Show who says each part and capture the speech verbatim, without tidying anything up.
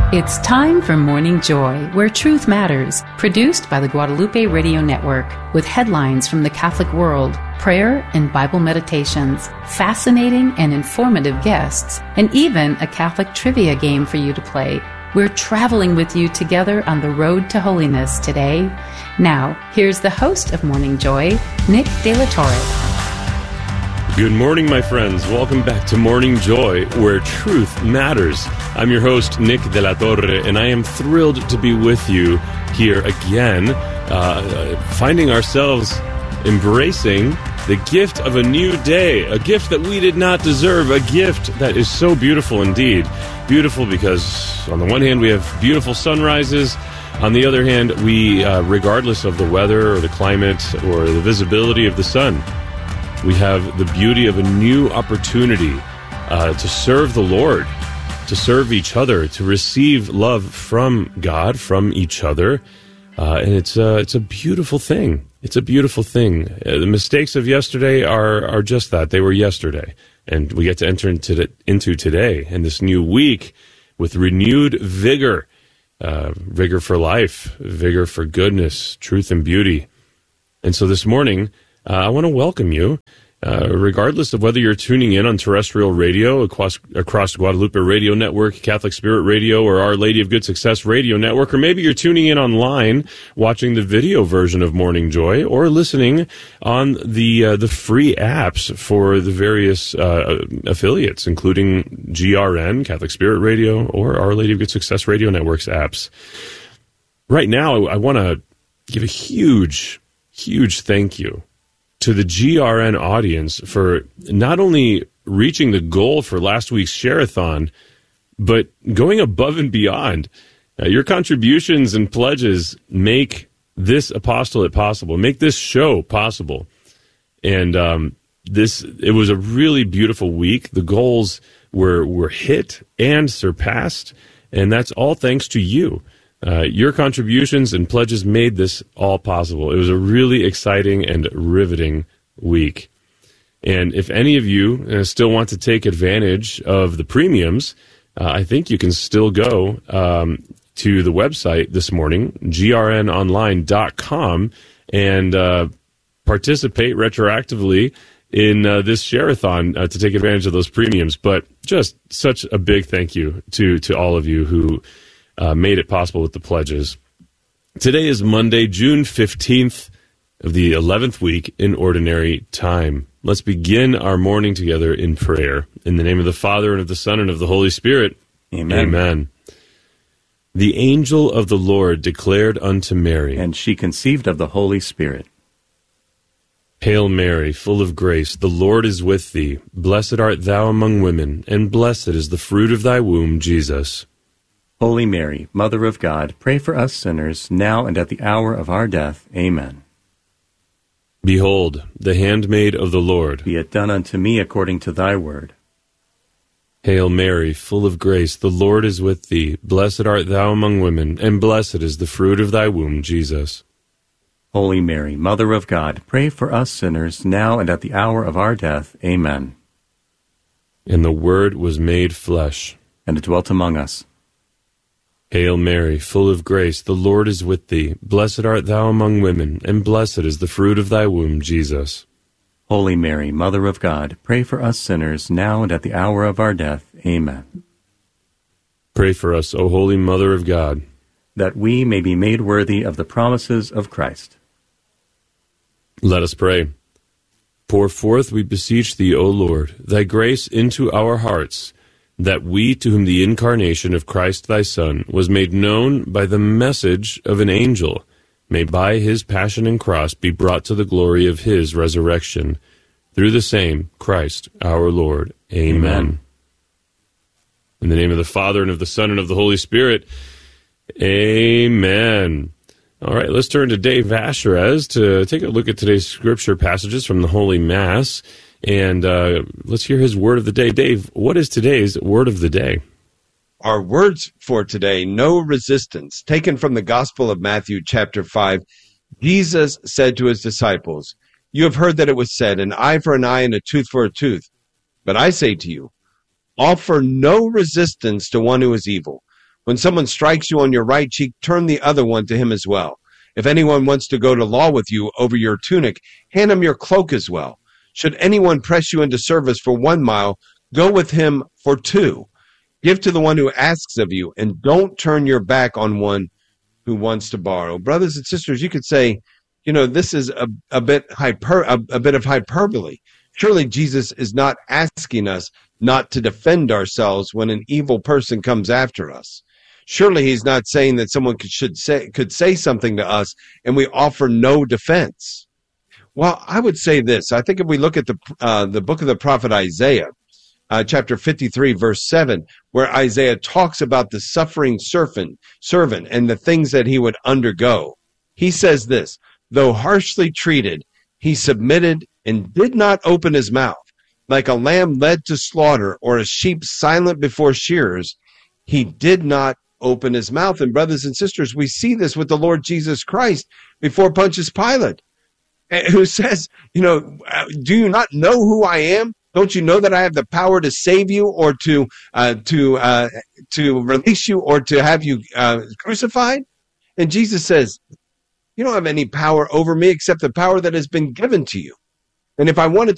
Speaker 1: It's time for Morning Joy, where truth matters, produced by the Guadalupe Radio Network, with headlines from the Catholic world, prayer and Bible meditations, fascinating and informative guests, and even a Catholic trivia game for you to play. We're traveling with you together on the road to holiness today. Now, here's the host of Morning Joy, Nick De La Torre.
Speaker 2: Good morning, my friends. Welcome back to Morning Joy, where truth matters. I'm your host, Nick De La Torre, and I am thrilled to be with you here again, uh, finding ourselves embracing the gift of a new day, a gift that we did not deserve, a gift that is so beautiful indeed. Beautiful because, on the one hand, we have beautiful sunrises. On the other hand, we, uh, regardless of the weather or the climate or the visibility of the sun, we have the beauty of a new opportunity uh, to serve the Lord, to serve each other, to receive love from God, from each other. Uh, and it's a, it's a beautiful thing. It's a beautiful thing. Uh, the mistakes of yesterday are, are just that. They were yesterday. And we get to enter into, the, into today and this new week with renewed vigor, uh, vigor for life, vigor for goodness, truth and beauty. And so this morning, Uh, I want to welcome you, uh, regardless of whether you're tuning in on terrestrial radio across, across Guadalupe Radio Network, Catholic Spirit Radio, or Our Lady of Good Success Radio Network, or maybe you're tuning in online, watching the video version of Morning Joy, or listening on the uh, the free apps for the various uh, affiliates, including G R N, Catholic Spirit Radio, or Our Lady of Good Success Radio Network's apps. Right now, I, I want to give a huge, huge thank you to the G R N audience for not only reaching the goal for last week's share-a-thon, but going above and beyond. Uh, your contributions and pledges make this apostolate possible, make this show possible. And um, this it was a really beautiful week. The goals were, were hit and surpassed, and that's all thanks to you. Uh, your contributions and pledges made this all possible. It was a really exciting and riveting week. And if any of you uh, still want to take advantage of the premiums, uh, I think you can still go um, to the website this morning, G R N online dot com, and uh, participate retroactively in uh, this share-a-thon uh, to take advantage of those premiums. But just such a big thank you to, to all of you who Uh, made it possible with the pledges. Today is Monday, June fifteenth of the eleventh week in Ordinary Time. Let's begin our morning together in prayer. In the name of the Father, and of the Son, and of the Holy Spirit. Amen. Amen. The angel of the Lord declared unto Mary,
Speaker 3: and she conceived of the Holy Spirit.
Speaker 2: Hail Mary, full of grace, the Lord is with thee. Blessed art thou among women, and blessed is the fruit of thy womb, Jesus.
Speaker 3: Holy Mary, Mother of God, pray for us sinners, now and at the hour of our death. Amen.
Speaker 2: Behold, the handmaid of the Lord.
Speaker 3: Be it done unto me according to thy word.
Speaker 2: Hail Mary, full of grace, the Lord is with thee. Blessed art thou among women, and blessed is the fruit of thy womb, Jesus.
Speaker 3: Holy Mary, Mother of God, pray for us sinners, now and at the hour of our death. Amen.
Speaker 2: And the Word was made flesh,
Speaker 3: and dwelt among us.
Speaker 2: Hail Mary, full of grace, the Lord is with thee. Blessed art thou among women, and blessed is the fruit of thy womb, Jesus.
Speaker 3: Holy Mary, Mother of God, pray for us sinners, now and at the hour of our death. Amen.
Speaker 2: Pray for us, O Holy Mother of God,
Speaker 3: that we may be made worthy of the promises of Christ.
Speaker 2: Let us pray. Pour forth, we beseech thee, O Lord, thy grace into our hearts, that we, to whom the incarnation of Christ thy Son was made known by the message of an angel, may by his passion and cross be brought to the glory of his resurrection. Through the same Christ our Lord. Amen. Amen. In the name of the Father, and of the Son, and of the Holy Spirit. Amen. All right, let's turn to Dave Asherez to take a look at today's scripture passages from the Holy Mass. And uh, let's hear his word of the day. Dave, what is today's word of the day?
Speaker 4: Our words for today, no resistance, taken from the Gospel of Matthew chapter five. Jesus said to his disciples, "You have heard that it was said, an eye for an eye and a tooth for a tooth. But I say to you, offer no resistance to one who is evil. When someone strikes you on your right cheek, turn the other one to him as well. If anyone wants to go to law with you over your tunic, hand him your cloak as well. Should anyone press you into service for one mile, go with him for two. Give to the one who asks of you, and don't turn your back on one who wants to borrow. Brothers and sisters, you could say, you know, this is a, a bit hyper, a, a bit of hyperbole. Surely Jesus is not asking us not to defend ourselves when an evil person comes after us. Surely he's not saying that someone could, should say, could say something to us and we offer no defense. Well, I would say this. I think if we look at the uh, the book of the prophet Isaiah, uh, chapter fifty-three, verse seven, where Isaiah talks about the suffering servant, servant and the things that he would undergo, he says this: though harshly treated, he submitted and did not open his mouth. Like a lamb led to slaughter or a sheep silent before shearers, he did not open his mouth. And brothers and sisters, we see this with the Lord Jesus Christ before Pontius Pilate, who says, you know, do you not know who I am? Don't you know that I have the power to save you or to uh, to uh, to release you or to have you uh, crucified? And Jesus says, you don't have any power over me except the power that has been given to you. And if I wanted